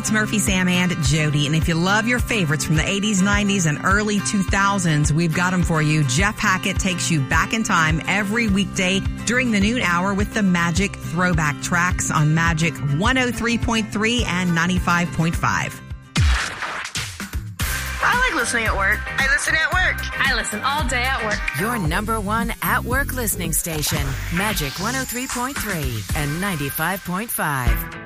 It's Murphy, Sam, and Jody. And if you love your favorites from the 80s, 90s, and early 2000s, we've got them for you. Jeff Hackett takes you back in time every weekday during the noon hour with the Magic Throwback Tracks on Magic 103.3 and 95.5. I like listening at work. I listen at work. I listen all day at work. Your number one at-work listening station, Magic 103.3 and 95.5.